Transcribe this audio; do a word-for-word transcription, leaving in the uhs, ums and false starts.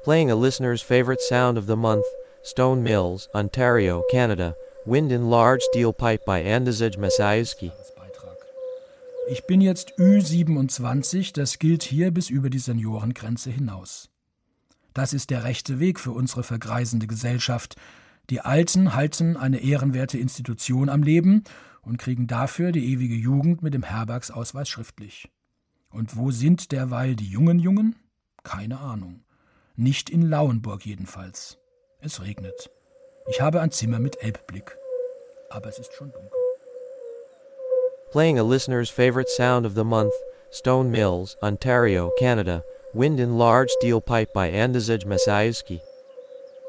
Playing a listener's favorite sound of the month, Stone Mills, Ontario, Canada. Wind in Large Steel Pipe by Andrzej Masajewski. Ich bin jetzt Ü siebenundzwanzig, das gilt hier bis über die Seniorengrenze hinaus. Das ist der rechte Weg für unsere vergreisende Gesellschaft. Die Alten halten eine ehrenwerte Institution am Leben und kriegen dafür die ewige Jugend mit dem Herbergsausweis schriftlich. Und wo sind derweil die jungen Jungen? Keine Ahnung. Nicht in Lauenburg jedenfalls. Es regnet. Ich habe ein Zimmer mit Elbblick. Aber es ist schon dunkel. Playing a listener's favorite sound of the month, Stone Mills, Ontario, Canada. Wind in Large Steel Pipe by Andrzej Masajewski.